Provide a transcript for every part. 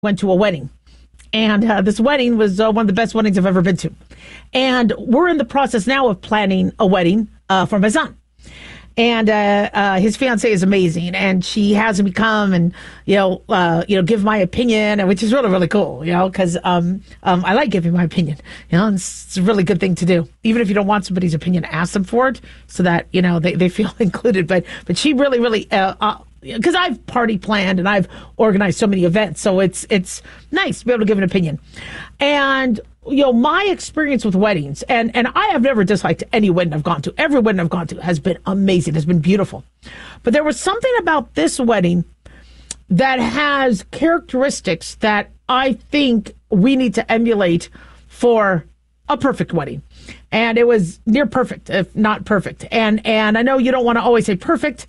went to a wedding. And this wedding was one of the best weddings I've ever been to. And we're in the process now of planning a wedding for my son. And his fiance is amazing, and she has me come and give my opinion, which is really, really cool. Because I like giving my opinion. And it's a really good thing to do, even if you don't want somebody's opinion. Ask them for it so that they feel included. But she really because I've party planned and I've organized so many events, so it's nice to be able to give an opinion. And my experience with weddings, and I have never disliked any wedding I've gone to. Every wedding I've gone to has been amazing, has been beautiful. But there was something about this wedding that has characteristics that I think we need to emulate for a perfect wedding. And it was near perfect, if not perfect. And I know you don't want to always say perfect.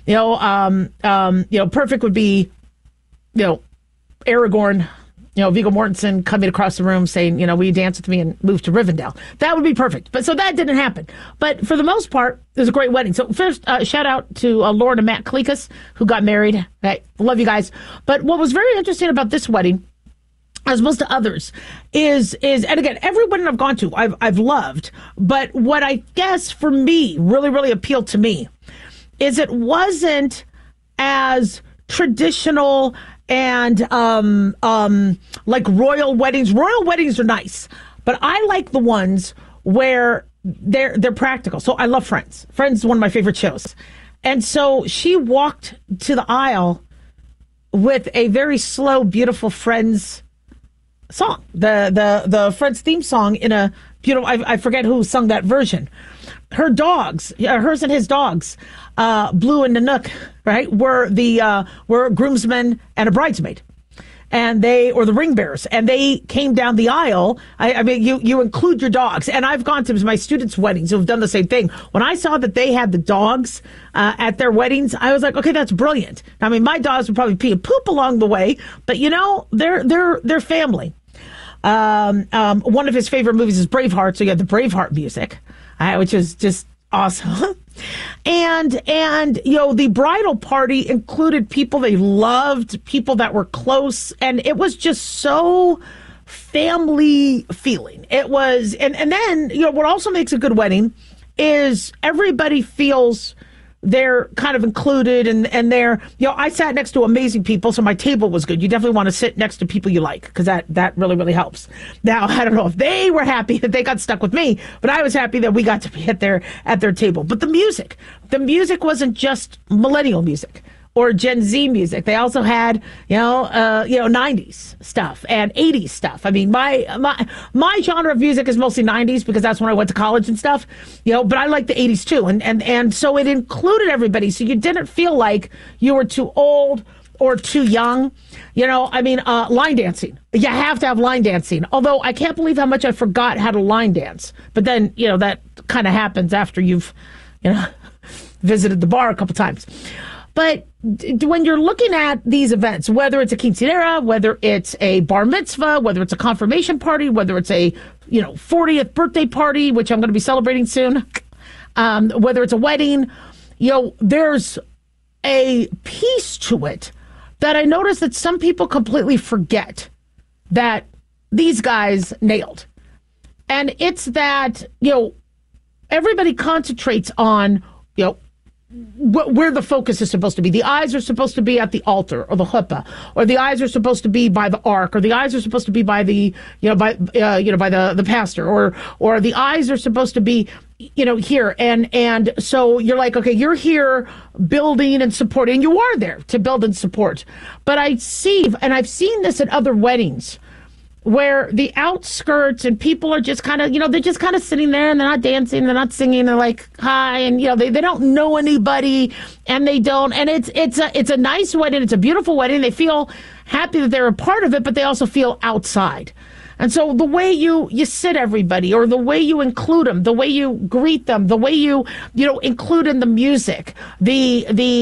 Perfect would be, Aragorn, Viggo Mortensen coming across the room saying, will you dance with me and move to Rivendell? That would be perfect. But so that didn't happen. But for the most part, it was a great wedding. So first, shout out to Lauren and Matt Kleekus, who got married. I love you guys. But what was very interesting about this wedding, as opposed to others, is and again, every wedding I've gone to, I've loved. But what I guess for me really, really appealed to me is it wasn't as traditional and like royal weddings. Royal weddings are nice, but I like the ones where they're practical. So I love Friends. Friends is one of my favorite shows. And so she walked to the aisle with a very slow, beautiful Friends song. The Friends theme song in a beautiful, I forget who sung that version. Her dogs, hers and his dogs, Blue and Nanook, right, were groomsmen and a bridesmaid, and or the ring bearers, and they came down the aisle. I mean, you include your dogs, and I've gone to my students' weddings who have done the same thing. When I saw that they had the dogs at their weddings, I was like, okay, that's brilliant. I mean, my dogs would probably pee and poop along the way, but they're family. One of his favorite movies is Braveheart, so you have the Braveheart music, which is just awesome. And the bridal party included people they loved, people that were close, and it was just so family feeling. It was, and then, what also makes a good wedding is everybody feels they're kind of included, and they're, I sat next to amazing people, so my table was good. You definitely want to sit next to people you like, because that really, really helps. Now, I don't know if they were happy that they got stuck with me, but I was happy that we got to be at their table. But the music wasn't just millennial music or Gen Z music. They also had, 90s stuff and 80s stuff. I mean, my genre of music is mostly 90s because that's when I went to college and stuff, but I like the 80s too. And so it included everybody. So you didn't feel like you were too old or too young. Line dancing. You have to have line dancing. Although I can't believe how much I forgot how to line dance. But then, that kind of happens after you've, visited the bar a couple times. But when you're looking at these events, whether it's a quinceañera, whether it's a bar mitzvah, whether it's a confirmation party, whether it's a 40th birthday party, which I'm going to be celebrating soon, whether it's a wedding, there's a piece to it that I notice that some people completely forget that these guys nailed. And it's that, everybody concentrates on, where the focus is supposed to be. The eyes are supposed to be at the altar or the chuppah, or the eyes are supposed to be by the ark, or the eyes are supposed to be by the, by the pastor, or the eyes are supposed to be, here. And so you're like, okay, you're here building and supporting. You are there to build and support. But I've seen this at other weddings, where the outskirts and people are just kind of, they're just kind of sitting there, and they're not dancing, they're not singing, they're like, hi, and, they don't know anybody, and they don't, and it's a nice wedding, it's a beautiful wedding, they feel happy that they're a part of it, but they also feel outside. And so the way you sit everybody, or the way you include them, the way you greet them, the way you include in the music, the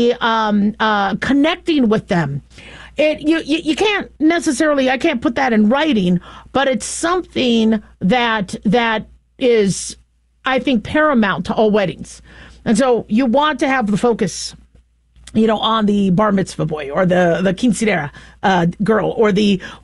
connecting with them, you can't necessarily, I can't put that in writing, but it's something that is, I think, paramount to all weddings. And so you want to have the focus on the bar mitzvah boy or the quinceañera girl or the